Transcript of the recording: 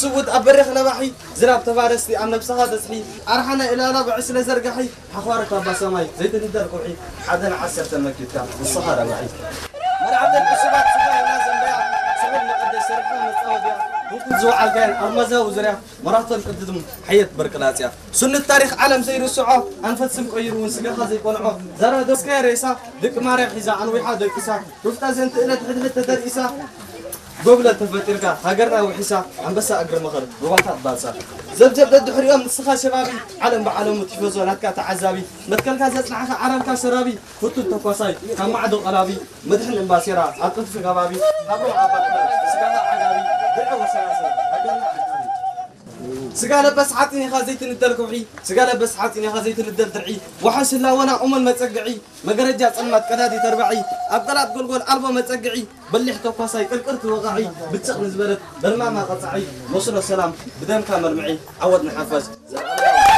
سود أبرخ لبحي زراب تفارستي أم نفسها تسحي أرحنا إلى ربع سلا زرقحي حخوارك أبا سماي زيت الدار قوعي حدنا عسر تمكتك الصحراء معي مرعب الحسابات سباي لازم بيع سبب قد سرحان متقاضي ممكن زوع الجان أرمزة وزرع مراتب قدم حياة بركلاتيا سنة التاريخ عالم زي السعة أنفتسم قيرون سجاها زي قنعة زرا دسكير إسا دك مارع حزا عن وحدة دك إسا رفتا زين تقلت حدة تدر إسا قبل تفترك هاجرنا وحسا عم بس أقرب مغرب رواتات باسا زبزب ضد حريم نسخة شبابي علم بعلم وتفوزون هكا تعذابي متكل كازت معك عرم كسرابي فتو التقوساي كم معدو قلابي مدحن الباسيرة أطلت في غبابي هبو عباد سجاها عقابي دعوة وسلاسل سجالة بس حاطيني خازيت الدل كوعي سجالة بس حاطيني خازيت الدل درعي وحس الله وانا ما تسقعي ما جرجع صمت كنادي تربعي أبطلات قول ألبا ما تسقعي بلح توقاساي قلقلت وقعي بتسق نزبلت بالما ما قطعي وصل السلام بدم كامل معي عودنا حفاز